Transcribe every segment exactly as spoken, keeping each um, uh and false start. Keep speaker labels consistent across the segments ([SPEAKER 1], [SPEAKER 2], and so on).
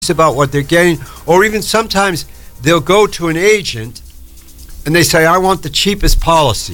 [SPEAKER 1] about what they're getting, or even sometimes they'll go to an agent and they say, I want the cheapest policy.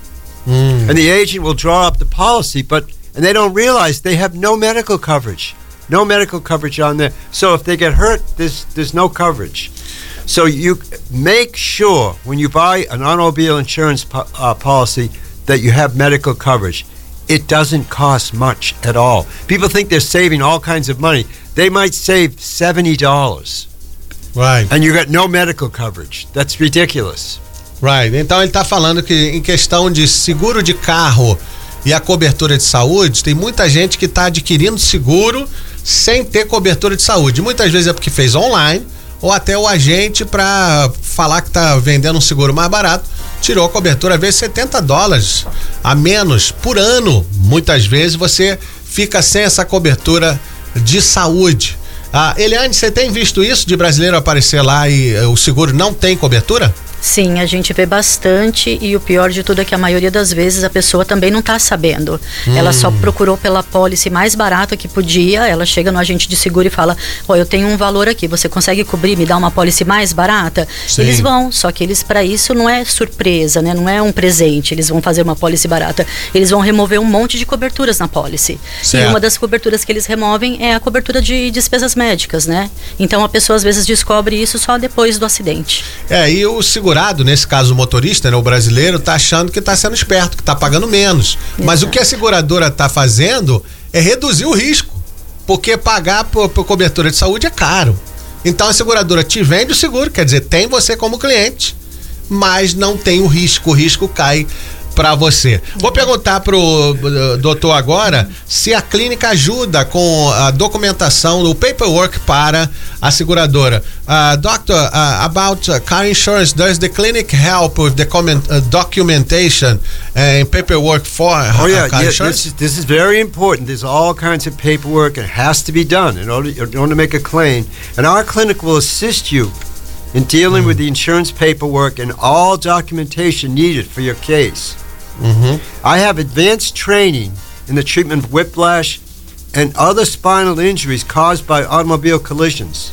[SPEAKER 1] Mm. And the agent will draw up the policy, but and they don't realize they have no medical coverage. No medical coverage on there. So if they get hurt, there's there's no coverage. So you make sure when you buy an automobile insurance po- uh, policy that you have medical coverage. It doesn't cost much at all. People think they're saving all kinds of money. They might save seventy dollars.
[SPEAKER 2] Right.
[SPEAKER 1] And you got no medical coverage. That's ridiculous.
[SPEAKER 2] Right. Então ele está falando que em questão de seguro de carro e a cobertura de saúde, tem muita gente que está adquirindo seguro sem ter cobertura de saúde. Muitas vezes é porque fez online ou até o agente, para falar que está vendendo um seguro mais barato, tirou a cobertura, às vezes setenta dólares a menos por ano. Muitas vezes você fica sem essa cobertura de saúde. Ah, Eliane, você tem visto isso de brasileiro aparecer lá e uh, o seguro não tem cobertura?
[SPEAKER 3] Sim, a gente vê bastante, e o pior de tudo é que a maioria das vezes a pessoa também não está sabendo. Hum. Ela só procurou pela pólice mais barata que podia, ela chega no agente de seguro e fala, ó, eu tenho um valor aqui, você consegue cobrir, me dar uma pólice mais barata? Sim. Eles vão, só que eles, para isso, não é surpresa, né? Não é um presente, eles vão fazer uma pólice barata. Eles vão remover um monte de coberturas na pólice. Certo. E uma das coberturas que eles removem é a cobertura de despesas médicas, né? Então a pessoa às vezes descobre isso só depois do acidente.
[SPEAKER 2] É, e o seguro nesse caso o motorista, né, o brasileiro, tá achando que tá sendo esperto, que tá pagando menos. Exato. Mas o que a seguradora tá fazendo é reduzir o risco, porque pagar por, por cobertura de saúde é caro. Então a seguradora te vende o seguro, quer dizer, tem você como cliente, mas não tem o risco, o risco cai para você. Vou perguntar pro uh, doutor agora se a clínica ajuda com a documentação, o paperwork para a seguradora. Uh, doctor, uh, about uh, car insurance, does the clinic help with the comment, uh, documentation and paperwork for
[SPEAKER 1] oh, yeah,
[SPEAKER 2] car
[SPEAKER 1] yeah,
[SPEAKER 2] insurance?
[SPEAKER 1] This is, this is very important. There's all kinds of paperwork. It has to be done in order, in order to make a claim. And our clinic will assist you in dealing mm. with the insurance paperwork and all documentation needed for your case. Mm-hmm. I have advanced training in the treatment of whiplash and other spinal injuries caused by automobile collisions.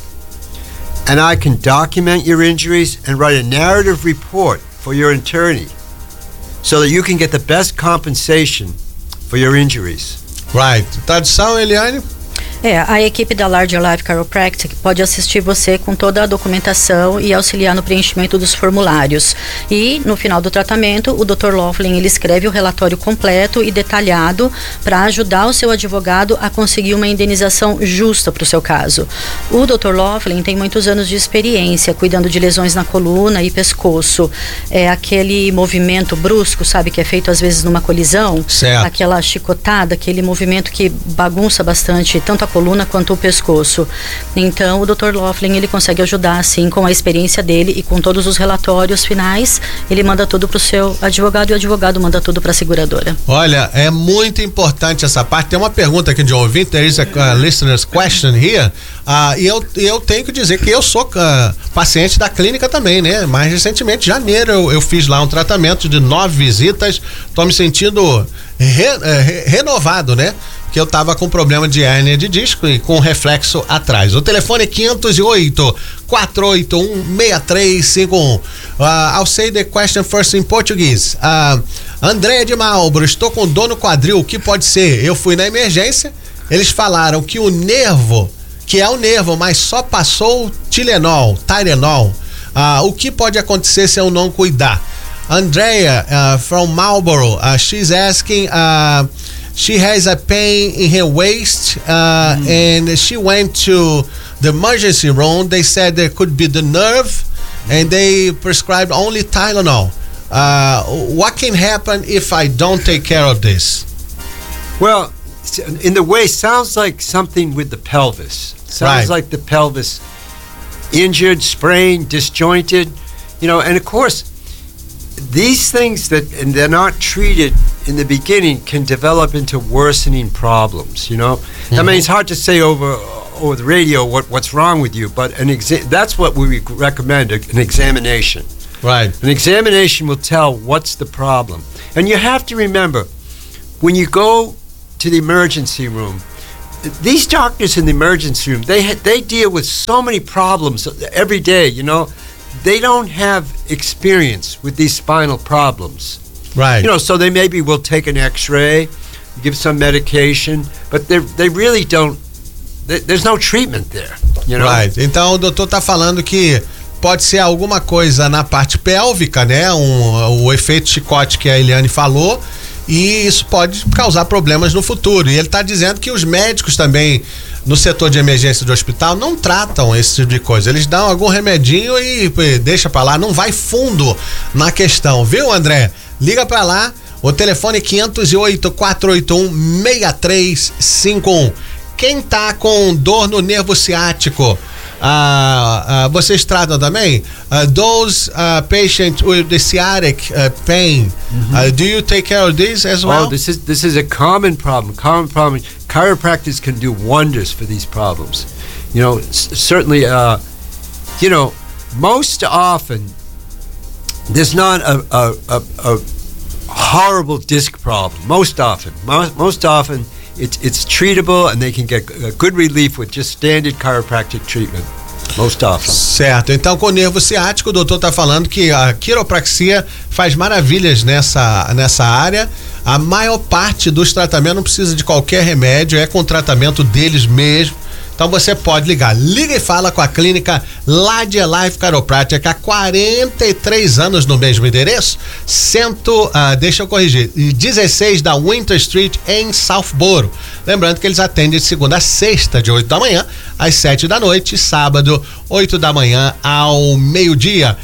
[SPEAKER 1] And I can document your injuries and write a narrative report for your attorney so that you can get the best compensation for your injuries.
[SPEAKER 2] Right. Tradução, Eliane?
[SPEAKER 3] É, a equipe da Larger Life Chiropractic pode assistir você com toda a documentação e auxiliar no preenchimento dos formulários. E, no final do tratamento, o doutor Laughlin, ele escreve o relatório completo e detalhado para ajudar o seu advogado a conseguir uma indenização justa para o seu caso. O doutor Laughlin tem muitos anos de experiência cuidando de lesões na coluna e pescoço. É aquele movimento brusco, sabe, que é feito às vezes numa colisão.
[SPEAKER 2] Certo.
[SPEAKER 3] Aquela chicotada, aquele movimento que bagunça bastante tanto a coluna quanto o pescoço. Então o doutor Laughlin, ele consegue ajudar assim com a experiência dele e com todos os relatórios finais, ele manda tudo pro seu advogado e o advogado manda tudo pra seguradora.
[SPEAKER 2] Olha, é muito importante essa parte. Tem uma pergunta aqui de um ouvinte, there is a uh, listener's question here, uh, e eu, eu tenho que dizer que eu sou uh, paciente da clínica também, né? Mais recentemente, em janeiro, eu, eu fiz lá um tratamento de nove visitas, tô me sentindo re, re, renovado, né? Que eu tava com problema de hérnia de disco e com reflexo atrás. O telefone é quinhentos e oito, quatro oito um, seis três cinco um. Uh, I'll say the question first in Portuguese. Uh, Andréia de Marlboro, estou com dor no quadril, o que pode ser? Eu fui na emergência, eles falaram que o nervo, que é o nervo, mas só passou Tylenol, Tylenol. Uh, o que pode acontecer se eu não cuidar? Andrea uh, from Marlboro, uh, she's asking, uh, she has a pain in her waist, uh, mm. and she went to the emergency room. They said there could be the nerve, and they prescribed only Tylenol. Uh, what can happen if I don't take care of this?
[SPEAKER 1] Well, in the waist, sounds like something with the pelvis. Sounds
[SPEAKER 2] right.
[SPEAKER 1] like the pelvis injured, sprained, disjointed, you know, and of course, these things that, and they're not treated in the beginning, can develop into worsening problems, you know. Mm-hmm. I mean, it's hard to say over over the radio what, what's wrong with you, but an exa- that's what we recommend, an examination.
[SPEAKER 2] Right.
[SPEAKER 1] An examination will tell what's the problem. And you have to remember, when you go to the emergency room, these doctors in the emergency room, they ha- they deal with so many problems every day, you know. They don't have experience with these spinal problems.
[SPEAKER 2] Right.
[SPEAKER 1] You know, so they maybe will take an x-ray, give some medication, but they they really don't, they, there's no treatment there, you know.
[SPEAKER 2] Right. Então o doutor tá falando que pode ser alguma coisa na parte pélvica, né? Um, o efeito chicote que a Eliane falou, e isso pode causar problemas no futuro. E ele tá dizendo que os médicos também no setor de emergência do hospital não tratam esse tipo de coisa. Eles dão algum remedinho e, e deixa pra lá, não vai fundo na questão, viu, André? Liga pra lá, o telefone é quinhentos e oito, quatrocentos e oitenta e um, seis três cinco um. Quem tá com dor no nervo ciático, Uh, uh, vocês tratam também? Uh, those uh, patients with the sciatic uh, pain, mm-hmm. uh, do you take care of this as well?
[SPEAKER 1] Oh, this is this is a common problem. Common problem. Chiropractors can do wonders for these problems. You know, s- certainly. Uh, you know, most often there's not a a, a, a horrible disc problem. Most often, most, most often. It's it's treatable and they can get a good relief with just standard chiropractic treatment. Most often.
[SPEAKER 2] Certo. Então, com o nervo ciático, o doutor tá falando que a quiropraxia faz maravilhas nessa, nessa área. A maior parte dos tratamentos não precisa de qualquer remédio, é com o tratamento deles mesmo. Então você pode ligar, liga e fala com a clínica Ladia Life Chiropractic há quarenta e três anos no mesmo endereço, cento, uh, deixa eu corrigir, dezesseis da Winter Street em Southboro. Lembrando que eles atendem de segunda a sexta, de oito da manhã às sete da noite, sábado, oito da manhã ao meio-dia.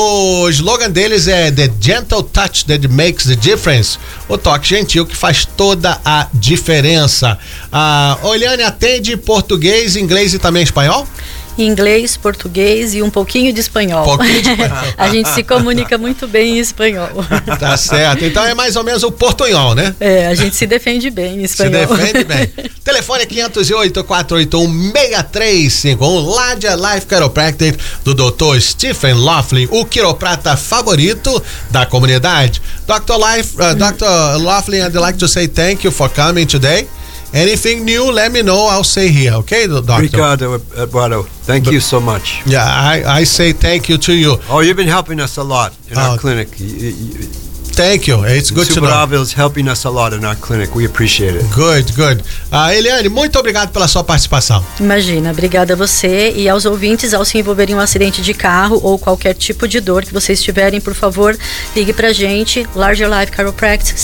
[SPEAKER 2] O slogan deles é The Gentle Touch That Makes the Difference. O toque gentil que faz toda a diferença. A Oliane atende português, inglês e também espanhol?
[SPEAKER 3] Inglês, português e um pouquinho de espanhol.
[SPEAKER 2] Pouquinho de espanhol.
[SPEAKER 3] A gente se comunica muito bem em espanhol.
[SPEAKER 2] Tá certo. Então é mais ou menos o portunhol, né?
[SPEAKER 3] É, a gente se defende bem em espanhol.
[SPEAKER 2] Se defende bem. Telefone é quinhentos e oito, quatrocentos e oitenta e um, seis três cinco um. Ladia Life Chiropractic do doutor Stephen Laughlin, o quiroprata favorito da comunidade. doutor Life, uh, doutor Laughlin, I'd like to say thank you for coming today. Anything new, let me know. I'll say here, okay, doctor?
[SPEAKER 1] Obrigado, Eduardo. Thank you so much.
[SPEAKER 2] Yeah, I, I say thank you to you.
[SPEAKER 1] Oh, you've been helping us a lot in
[SPEAKER 2] Oh.
[SPEAKER 1] our clinic. You, you,
[SPEAKER 2] Thank you. It's good to know.
[SPEAKER 1] Subarávil is helping us a lot in our clinic. We appreciate it.
[SPEAKER 2] Good, good. Uh, Eliane, muito obrigado pela sua participação.
[SPEAKER 3] Imagina, obrigada a você e aos ouvintes, ao se envolverem em um acidente de carro ou qualquer tipo de dor que vocês tiverem, por favor, ligue pra gente, Larger Life Chiropractic,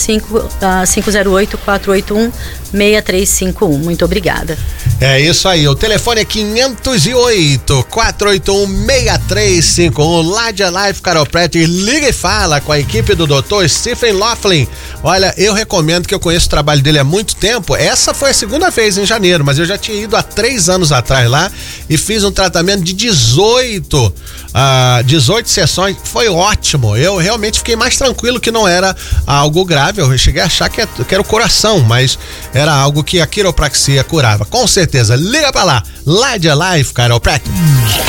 [SPEAKER 3] cinco zero oito, quatro oito um, seis três cinco um. Muito obrigada.
[SPEAKER 2] É isso aí, o telefone é quinhentos e oito, quatrocentos e oitenta e um, seis três cinco um, Ladia Life Chiropractic. Liga e fala com a equipe do doutor Stephen Laughlin. Olha, eu recomendo, que eu conheço o trabalho dele há muito tempo. Essa foi a segunda vez em janeiro, mas eu já tinha ido há três anos atrás lá e fiz um tratamento de dezoito, uh, dezoito sessões. Foi ótimo. Eu realmente fiquei mais tranquilo, que não era algo grave. Eu cheguei a achar que era o coração, mas era algo que a quiropraxia curava. Com certeza, liga pra lá, Ladia Life Chiropractic.